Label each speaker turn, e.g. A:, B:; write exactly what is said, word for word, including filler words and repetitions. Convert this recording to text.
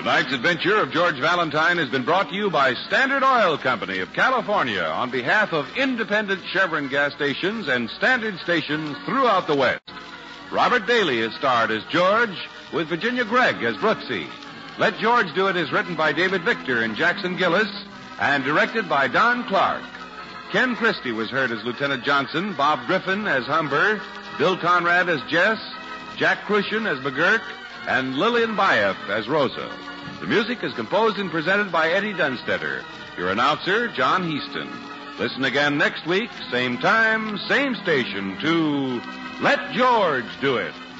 A: Tonight's adventure of George Valentine has been brought to you by Standard Oil Company of California on behalf of independent Chevron gas stations and Standard stations throughout the West. Robert Daly is starred as George, with Virginia Gregg as Brooksy. Let George Do It is written by David Victor and Jackson Gillis and directed by Don Clark. Ken Christie was heard as Lieutenant Johnson, Bob Griffin as Humber, Bill Conrad as Jess, Jack Crucian as McGurk, and Lillian Bayef as Rosa. The music is composed and presented by Eddie Dunstetter. Your announcer, John Heaston. Listen again next week, same time, same station, to Let George Do It.